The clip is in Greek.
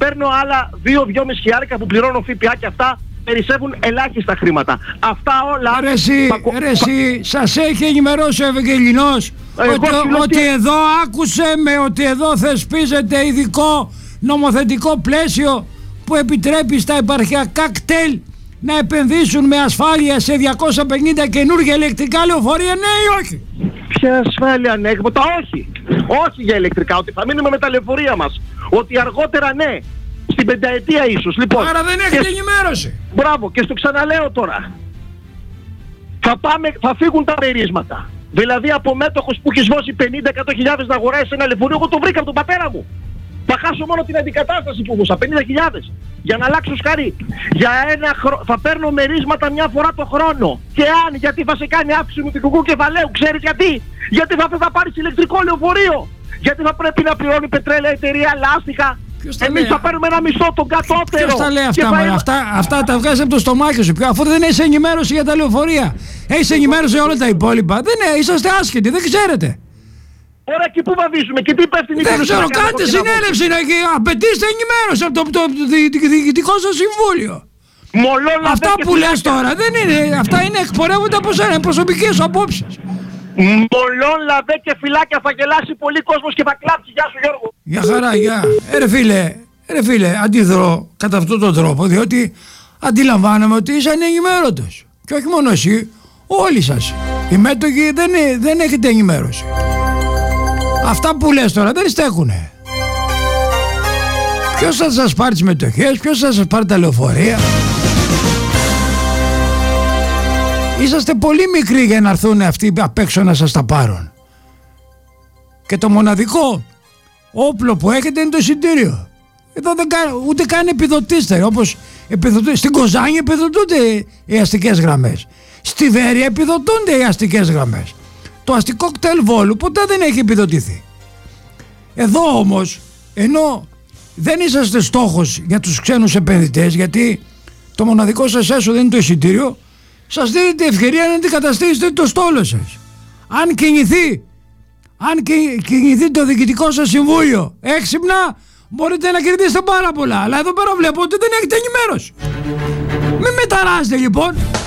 παίρνω άλλα 2-2,5 χιλιάρικα που πληρώνω ΦΠΑ και αυτά περισσεύουν ελάχιστα χρήματα. Αυτά όλα... Ρε εσύ, σας έχει ενημερώσει ο Ευαγγελινός ότι εδώ ότι εδώ θεσπίζεται ειδικό νομοθετικό πλαίσιο που επιτρέπει στα επαρχιακά κτέλ να επενδύσουν με ασφάλεια σε 250 καινούργια ηλεκτρικά λεωφορεία, ναι ή όχι? Ποια ασφάλεια, ναι, όχι. Όχι για ηλεκτρικά, ότι θα μείνουμε με τα λεωφορεία μας. Ότι αργότερα ναι, στην πενταετία ίσως. Λοιπόν, άρα δεν έχετε ενημέρωση. Μπράβο, και στο ξαναλέω τώρα. Θα φύγουν τα μερίσματα. Δηλαδή από μέτοχος που έχει σβώσει 50-100 να αγοράσει ένα λεωφορείο, εγώ το βρήκα από τον πατέρα μου. Θα χάσω μόνο την αντικατάσταση που έδωσα, 50.000. Για να αλλάξω σκαρί. Για θα παίρνω μερίσματα μια φορά το χρόνο. Και αν, γιατί θα σε κάνει αύξηση του τυπικού κεφαλαίου, ξέρεις γιατί? Γιατί θα πάρεις ηλεκτρικό λεωφορείο. Γιατί θα πρέπει να πληρώνει πετρέλαια εταιρεία, λάστιχα. Εμείς θα παίρνουμε ένα μισθό τον κατώτερο. Ποιος τα λέει αυτά τα βγάζει από το στομάχι σου. Αφού δεν έχεις ενημέρωση για τα λεωφορεία. Έχεις ενημέρωση για όλα τα υπόλοιπα. Είσαστε άσχετοι, δεν ξέρετε. Τώρα εκεί που βαδίζουμε και τι υπεύθυνοι... Δεν ξέρω, κάντε συνέλευση να απαιτήστε ενημέρωση από το διοικητικό σας συμβούλιο. Αυτά που λες τώρα δεν είναι, αυτά είναι εκπορεύονται από σένα, προσωπικές απόψεις. Μολόν λαβέ και φυλάκια, θα γελάσει πολύ κόσμος και θα κλάψει. Γεια σου Γιώργο. Γεια χαρά, γεια. Ρε φίλε, αντιδρώ κατά αυτόν τον τρόπο, διότι αντιλαμβάνομαι ότι είσαι ανενημέρωτος. Και όχι μόνο εσύ, όλοι σας. Οι μέτοχοι δεν έχετε ενημέρωση. Αυτά που λες τώρα δεν στέκουνε. Ποιος θα σας πάρει τις μετοχές, ποιος θα σας πάρει τα λεωφορεία? Είσαστε πολύ μικροί για να έρθουν αυτοί απ' έξω να σας τα πάρουν. Και το μοναδικό όπλο που έχετε είναι το εισιτήριο. Εδώ ούτε καν επιδοτήστε, όπως στην Κοζάνη επιδοτούνται οι αστικές γραμμές. Στη Βέρεια επιδοτούνται οι αστικές γραμμές. Το αστικό κτέλ Βόλου ποτέ δεν έχει επιδοτηθεί. Εδώ όμως, ενώ δεν είσαστε στόχος για τους ξένους επενδυτές, γιατί το μοναδικό σας έσοδο είναι το εισιτήριο, σας δίνετε ευκαιρία να αντικαταστήσετε το στόλο σας. Αν κινηθεί το διοικητικό σας συμβούλιο έξυπνα, μπορείτε να κερδίσετε πάρα πολλά. Αλλά εδώ πέρα βλέπω ότι δεν έχετε ενημέρωση. Μην με ταράζετε λοιπόν.